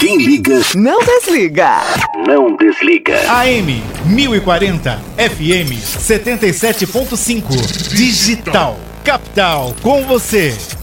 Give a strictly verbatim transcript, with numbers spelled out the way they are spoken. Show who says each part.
Speaker 1: Quem liga,
Speaker 2: não desliga.
Speaker 1: Não desliga.
Speaker 3: A M mil e quarenta, F M setenta e sete ponto cinco. Digital. Capital com você.